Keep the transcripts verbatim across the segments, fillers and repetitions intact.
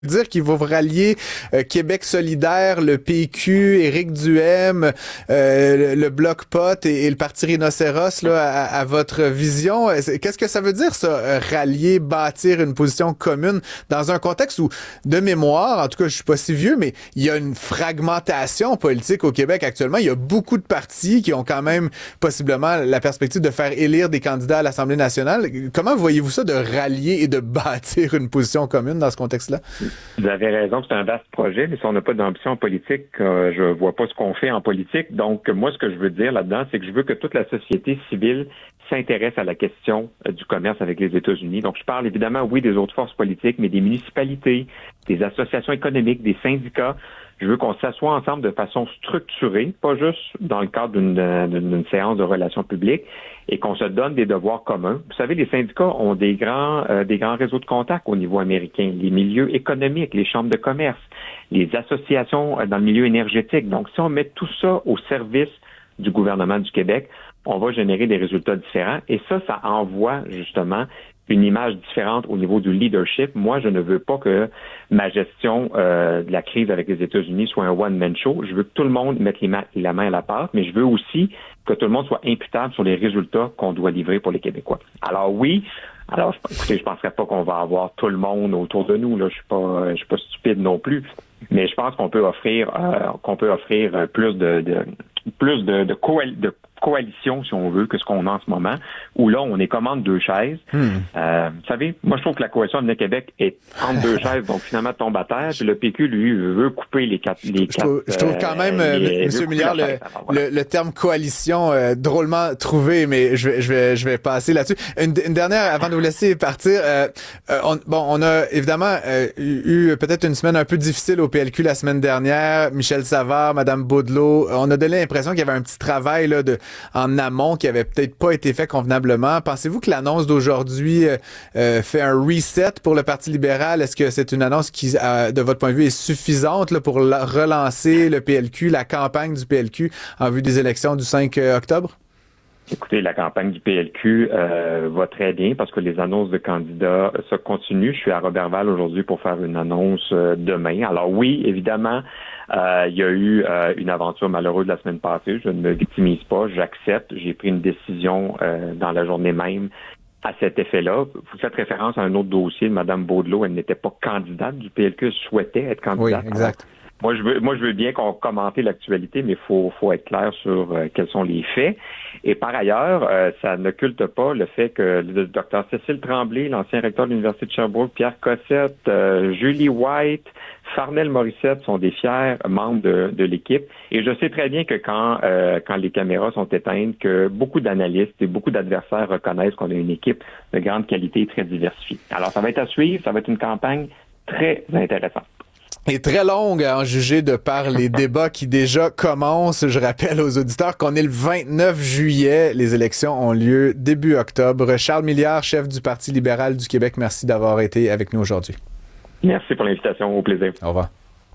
dire qu'il va vous rallier euh, Québec solidaire, le P Q, Éric Duhaime, euh, le, le Bloc Pot et, et le Parti Rhinocéros là, à, à votre vision. Qu'est-ce que ça veut dire, ça, rallier, bâtir une position commune dans un contexte où, de mémoire, en tout cas, je suis pas si vieux, mais il y a une fragmentation politique au Québec actuellement. Il y a beaucoup de partis qui ont quand même possiblement la perspective de faire élire des candidats à l'Assemblée nationale. Comment voyez-vous ça de rallier et de bâtir une position commune dans ce contexte-là? Vous avez raison, c'est un vaste projet, mais si on n'a pas d'ambition politique, euh, je vois pas ce qu'on fait en politique. Donc, moi, ce que je veux dire là-dedans, c'est que je veux que toute la société civile s'intéresse à la question euh, du commerce avec les États-Unis. Donc, je parle évidemment, oui, des autres forces politiques, mais des municipalités, des associations économiques, des syndicats. Je veux qu'on s'assoie ensemble de façon structurée, pas juste dans le cadre d'une, d'une séance de relations publiques, et qu'on se donne des devoirs communs. Vous savez, les syndicats ont des grands, euh, des grands réseaux de contacts au niveau américain, les milieux économiques, les chambres de commerce, les associations dans le milieu énergétique. Donc, si on met tout ça au service du gouvernement du Québec, on va générer des résultats différents. Et ça, ça envoie justement une image différente au niveau du leadership. Moi, je ne veux pas que ma gestion euh, de la crise avec les États-Unis soit un one-man show. Je veux que tout le monde mette les ma- la main à la pâte, mais je veux aussi que tout le monde soit imputable sur les résultats qu'on doit livrer pour les Québécois. Alors oui, alors écoutez, je ne penserais pas qu'on va avoir tout le monde autour de nous. Là, je suis pas, je suis pas stupide non plus, mais je pense qu'on peut offrir, euh, qu'on peut offrir plus de, de plus de, de, coal- de coalition, si on veut, que ce qu'on a en ce moment, où là, on est comme entre deux chaises. Hmm. Euh, vous savez, moi, je trouve que la coalition Avenir Québec est entre deux chaises, donc finalement tombe à terre, puis le P Q, lui, veut couper les quatre... Les je, trouve, quatre, je trouve quand même, euh, les, M. Milliard, le, alors, voilà. le, le terme coalition, euh, drôlement trouvé, mais je vais, je vais, je vais passer là-dessus. Une, une dernière, avant de vous laisser partir, euh, euh, on, bon, on a évidemment euh, eu peut-être une semaine un peu difficile au P L Q la semaine dernière. Michel Savard, Mme Baudelot, on a donné l'impression qu'il y avait un petit travail là, de en amont qui avait peut-être pas été fait convenablement. Pensez-vous que l'annonce d'aujourd'hui euh, fait un reset pour le Parti libéral? Est-ce que c'est une annonce qui, euh, de votre point de vue, est suffisante là, pour la, relancer le P L Q, la campagne du P L Q en vue des élections du cinq octobre? Écoutez, la campagne du P L Q euh, va très bien parce que les annonces de candidats se continuent. Je suis à Roberval aujourd'hui pour faire une annonce euh, demain. Alors oui, évidemment, euh, il y a eu euh, une aventure malheureuse la semaine passée. Je ne me victimise pas, j'accepte. J'ai pris une décision euh, dans la journée même à cet effet-là. Vous faites référence à un autre dossier de Mme Baudelot. Elle n'était pas candidate du P L Q, elle souhaitait être candidate. Oui, exact. Alors, Moi, je veux, moi, je veux bien qu'on commente l'actualité, mais il faut, faut être clair sur euh, quels sont les faits. Et par ailleurs, euh, ça n'occulte pas le fait que le docteur Cécile Tremblay, l'ancien recteur de l'Université de Sherbrooke, Pierre Cossette, euh, Julie White, Farnell Morissette sont des fiers membres de, de l'équipe. Et je sais très bien que quand, euh, quand les caméras sont éteintes, que beaucoup d'analystes et beaucoup d'adversaires reconnaissent qu'on a une équipe de grande qualité et très diversifiée. Alors, ça va être à suivre. Ça va être une campagne très intéressante. Et très longue à en juger de par les débats qui déjà commencent. Je rappelle aux auditeurs qu'on est le vingt-neuf juillet. Les élections ont lieu début octobre. Charles Milliard, chef du Parti libéral du Québec, merci d'avoir été avec nous aujourd'hui. Merci pour l'invitation. Au plaisir. Au revoir.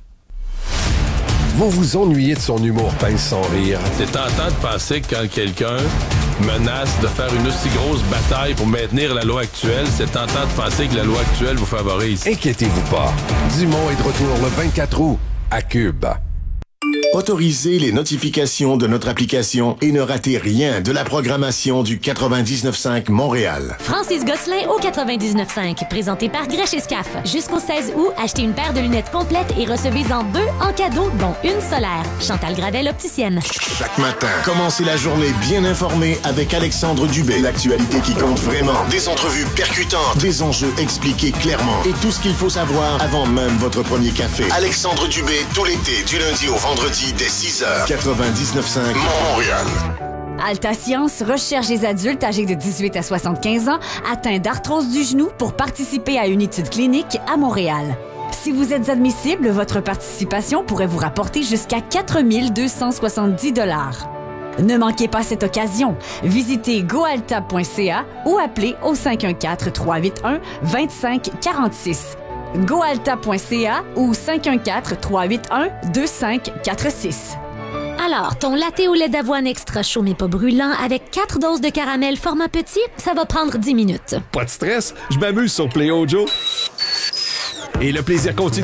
Vous vous ennuyez de son humour pince sans rire. C'est tentant de penser que quand quelqu'un menace de faire une aussi grosse bataille pour maintenir la loi actuelle, c'est tentant de penser que la loi actuelle vous favorise. Inquiétez-vous pas. Dumont est de retour le vingt-quatre août à Cube. Autorisez les notifications de notre application et ne ratez rien de la programmation du quatre-vingt-dix-neuf cinq Montréal. Francis Gosselin au quatre-vingt-dix-neuf cinq, présenté par Grèche et Scaf. Jusqu'au seize août, achetez une paire de lunettes complètes et recevez-en deux en cadeau, dont une solaire. Chantal Gravel, opticienne. Chaque matin, commencez la journée bien informée avec Alexandre Dubé. L'actualité qui compte vraiment. Des entrevues percutantes, des enjeux expliqués clairement et tout ce qu'il faut savoir avant même votre premier café. Alexandre Dubé, tout l'été, du lundi au vendredi, dès six heures. quatre-vingt-dix-neuf cinq Montréal. Alta Science recherche les adultes âgés de dix-huit à soixante-quinze ans atteints d'arthrose du genou pour participer à une étude clinique à Montréal. Si vous êtes admissible, votre participation pourrait vous rapporter jusqu'à quatre mille deux cent soixante-dix dollars. Ne manquez pas cette occasion. Visitez goalta point c a ou appelez au cinq un quatre, trois huit un, deux cinq quatre six. goalta point c a ou cinq un quatre, trois huit un, deux cinq quatre six. Alors, ton latte au lait d'avoine extra chaud mais pas brûlant avec quatre doses de caramel format petit, ça va prendre dix minutes. Pas de stress, je m'amuse sur Play Ojo. Et le plaisir continue